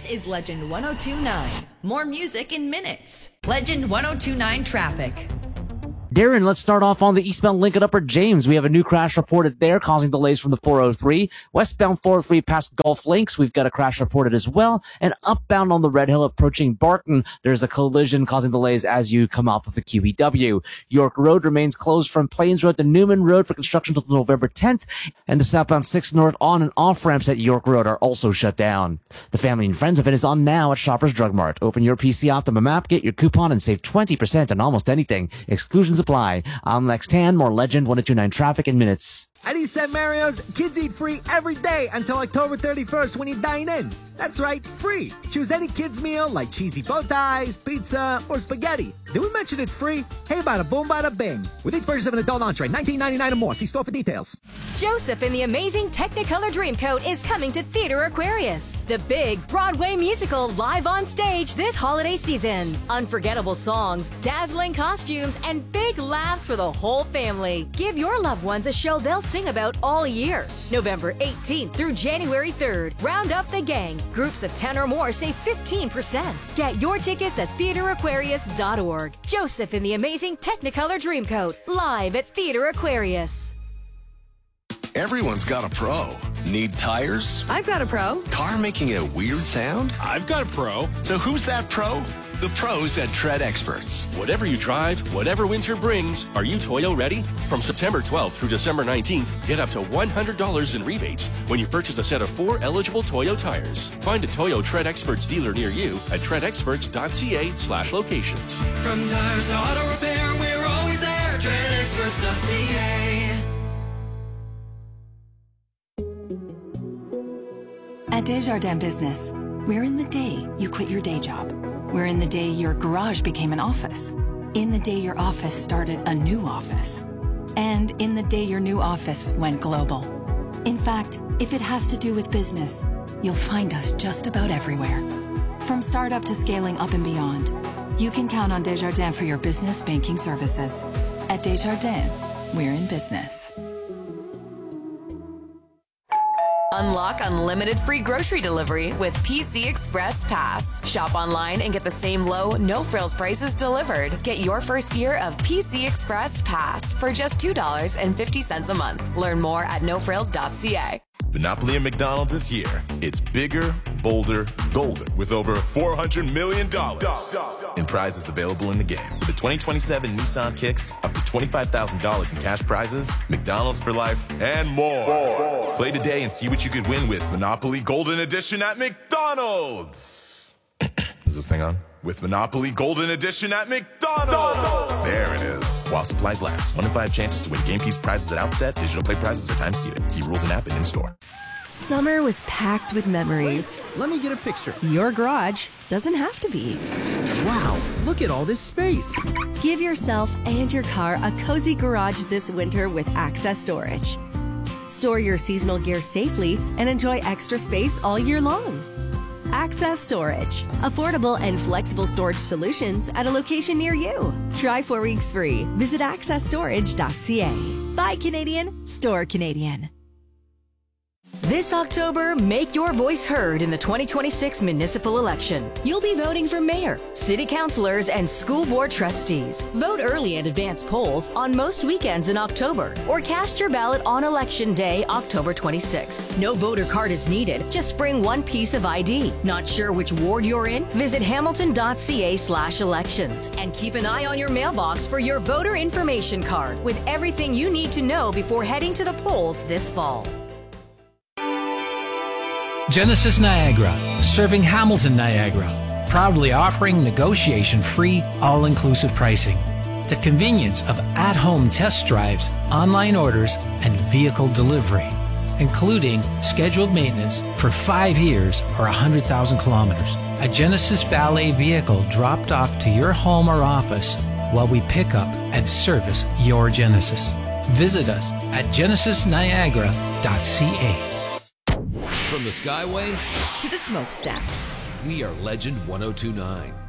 is Legend 1029. More music in minutes. Legend 1029 traffic. Darren, let's start off on the eastbound Lincoln Upper James. We have a new crash reported there, causing delays from the 403. Westbound 403 past Gulf Links, we've got a crash reported as well. And upbound on the Red Hill approaching Barton, there's a collision causing delays as you come off of the QEW. York Road remains closed from Plains Road to Newman Road for construction until November 10th. And the southbound 6 North on and off ramps at York Road are also shut down. The Family and Friends event is on now at Shoppers Drug Mart. Open your PC Optimum app, get your coupon, and save 20% on almost anything. Exclusions apply. I'm Lex Tan, more Legend 1029 traffic in minutes. At East St. Mario's, kids eat free every day until October 31st when you dine in. That's right, free. Choose any kids meal like cheesy bow ties, pizza, or spaghetti. Did we mention it's free? Hey, bada boom, bada bing. With each purchase of an adult entree, $19.99 or more. See store for details. Joseph and the Amazing Technicolor Dreamcoat is coming to Theater Aquarius. The big Broadway musical live on stage this holiday season. Unforgettable songs, dazzling costumes, and big laughs for the whole family. Give your loved ones a show they'll sing about all year. November 18th through January 3rd. Round up the gang. Groups of 10 or more save 15%. Get your tickets at theateraquarius.org. Joseph and the Amazing Technicolor Dreamcoat, live at Theater Aquarius. Everyone's got a pro. Need tires? I've got a pro. Car making a weird sound? I've got a pro. So who's that pro? The pros at Tread Experts. Whatever you drive, whatever winter brings, are you Toyo ready? From September 12th through December 19th, get up to $100 in rebates when you purchase a set of 4 eligible Toyo tires. Find a Toyo Tread Experts dealer near you at treadexperts.ca/locations. From tires to auto repair, we're always there. treadexperts.ca. At Desjardins Business, we're in the day you quit your day job. We're in the day your garage became an office. In the day your office started a new office. And in the day your new office went global. In fact, if it has to do with business, you'll find us just about everywhere. From startup to scaling up and beyond, you can count on Desjardins for your business banking services. At Desjardins, we're in business. Unlock unlimited free grocery delivery with PC Express Pass. Shop online and get the same low, no-frills prices delivered. Get your first year of PC Express Pass for just $2.50 a month. Learn more at nofrills.ca. Monopoly and McDonald's is here. It's bigger, bolder, golden, with over $400 million in prizes available in the game. With the 2027 Nissan Kicks, up to $25,000 in cash prizes, McDonald's for life, and more. Play today and see what you could win with Monopoly Golden Edition at McDonald's. Is this thing on? With Monopoly Golden Edition at McDonald's. There it is. While supplies last. 1 in 5 chances to win game piece prizes at outset. Digital play prizes are time seated. See rules and app and in-store. Summer was packed with memories. Wait, let me get a picture. Your garage doesn't have to be. Wow, look at all this space. Give yourself and your car a cozy garage this winter with Access Storage. Store your seasonal gear safely and enjoy extra space all year long. Access Storage. Affordable and flexible storage solutions at a location near you. Try 4 weeks free. Visit accessstorage.ca. Buy Canadian, store Canadian. This October, make your voice heard in the 2026 municipal election. You'll be voting for mayor, city councilors, and school board trustees. Vote early in advance polls on most weekends in October, or cast your ballot on Election Day, October 26th. No voter card is needed. Just bring one piece of ID. Not sure which ward you're in? Visit hamilton.ca/elections and keep an eye on your mailbox for your voter information card with everything you need to know before heading to the polls this fall. Genesis Niagara, serving Hamilton, Niagara, proudly offering negotiation-free, all-inclusive pricing. The convenience of at-home test drives, online orders, and vehicle delivery, including scheduled maintenance for 5 years or 100,000 kilometers. A Genesis valet vehicle dropped off to your home or office while we pick up and service your Genesis. Visit us at genesisniagara.ca. From the Skyway to the smokestacks, we are Legend 1029.